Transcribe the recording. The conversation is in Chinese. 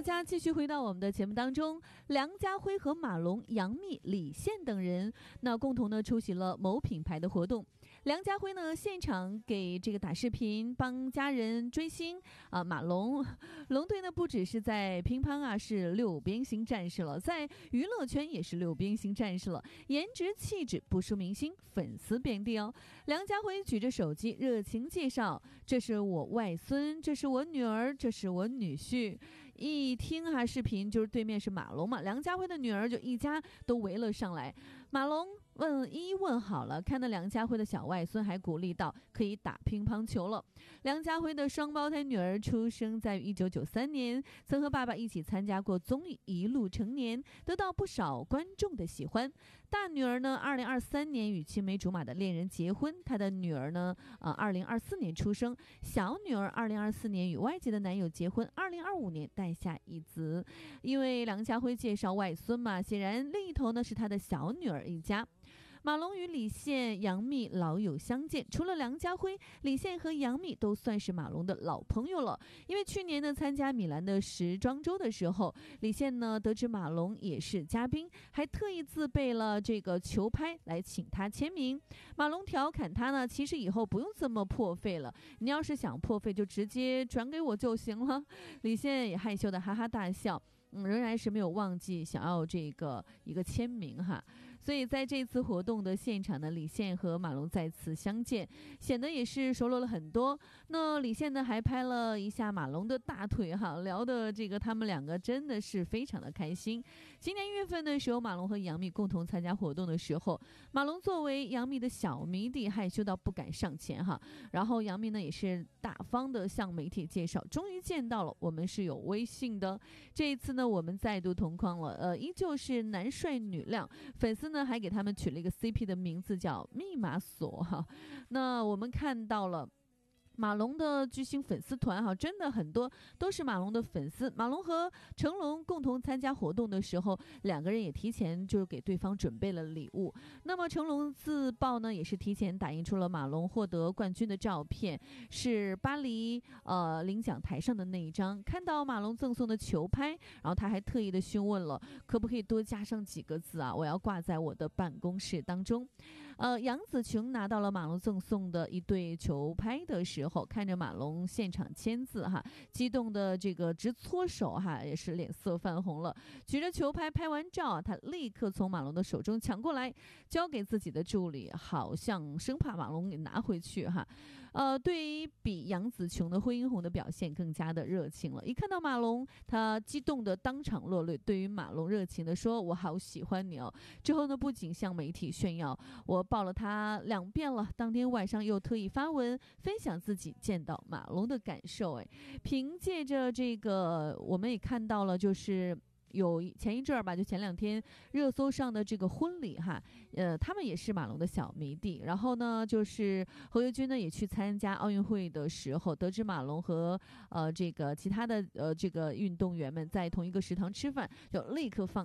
家继续回到我们的节目当中，梁家辉和马龙、杨幂、李现等人共同出席了某品牌的活动。梁家辉现场给这个打视频帮家人追星马龙队不只是在乒乓是六边形战士了，在娱乐圈也是六边形战士了，颜值气质不输明星，粉丝遍地哦。梁家辉举着手机热情介绍，这是我外孙，这是我女儿，这是我女婿。一听视频就是对面是马龙嘛，梁家辉的女儿就一家都围了上来。马龙一一问好了，看到梁家辉的小外孙还鼓励到可以打乒乓球了。梁家辉的双胞胎女儿出生在1993年，曾和爸爸一起参加过综艺《一路成年》，得到不少观众的喜欢。大女儿2023年与青梅竹马的恋人结婚，她的女儿2024年出生，小女儿2024年与外籍的男友结婚，2025年诞下一子。因为梁家辉介绍外孙嘛，显然另一头是他的小女儿一家。马龙与李现、杨幂老友相见，除了梁家辉，李现和杨幂都算是马龙的老朋友了。因为去年参加米兰的时装周的时候，李现得知马龙也是嘉宾，还特意自备了这个球拍来请他签名。马龙调侃他其实以后不用这么破费了，你要是想破费就直接转给我就行了。李现也害羞的哈哈大笑。仍然是没有忘记想要一个签名哈，所以在这次活动的现场李现和马龙再次相见，显得也是熟络了很多。那李现还拍了一下马龙的大腿哈，聊的他们两个真的是非常的开心。今年1月份的时候，马龙和杨幂共同参加活动的时候，马龙作为杨幂的小迷弟，害羞到不敢上前哈，然后杨幂也是大方的向媒体介绍，终于见到了，我们是有微信的。这一次我们再度同框了，依旧是男帅女靓，粉丝还给他们取了一个 CP 的名字叫密码锁哈。那我们看到了马龙的巨星粉丝团真的很多都是马龙的粉丝。马龙和成龙共同参加活动的时候，两个人也提前就是给对方准备了礼物。那么成龙自曝也是提前打印出了马龙获得冠军的照片，是巴黎领奖台上的那一张。看到马龙赠送的球拍，然后他还特意的询问了可不可以多加上几个字我要挂在我的办公室当中。杨紫琼拿到了马龙赠送的一对球拍的时候，看着马龙现场签字激动的直搓手也是脸色泛红了。举着球拍拍完照，他立刻从马龙的手中抢过来，交给自己的助理，好像生怕马龙给拿回去对于比杨紫琼的惠英红的表现更加的热情了。一看到马龙，他激动的当场落泪，对于马龙热情的说：“我好喜欢你哦。”之后不仅向媒体炫耀我抱了他2遍了，当天晚上又特意发文分享自己见到马龙的感受。凭借着我们也看到了，就是有前一阵吧，就前2天热搜上的婚礼他们也是马龙的小迷弟。然后就是侯友军也去参加奥运会的时候，得知马龙和其他的运动员们在同一个食堂吃饭，就立刻放